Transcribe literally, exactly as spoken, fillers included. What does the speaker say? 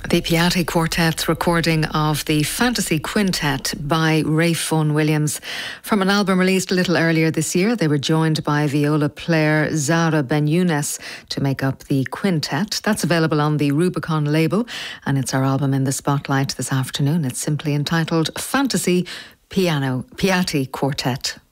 The Piatti Quartet's recording of the Fantasy Quintet by Ray Vaughan Williams. From an album released a little earlier this year, they were joined by viola player Zara Ben-Younes to make up the quintet. That's available on the Rubicon label, and it's our album in the spotlight this afternoon. It's simply entitled Fantasy Piano Piatti Quartet.